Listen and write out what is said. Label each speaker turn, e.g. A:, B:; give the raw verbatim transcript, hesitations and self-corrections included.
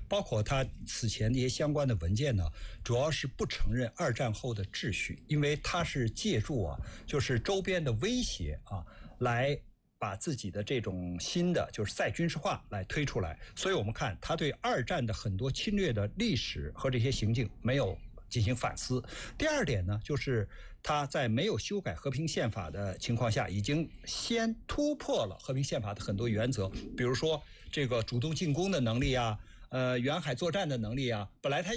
A: 包括他此前的一些相关的文件呢，主要是不承认二战后的秩序，因为他是借助啊，就是周边的威胁啊，来把自己的这种新的就是再军事化来推出来。所以我们看他对二战的很多侵略的历史和这些行径没有进行反思。第二点呢，就是他在没有修改和平宪法的情况下，已经先突破了和平宪法的很多原则，比如说这个主动进攻的能力啊，呃，远海作战的能力啊，本来他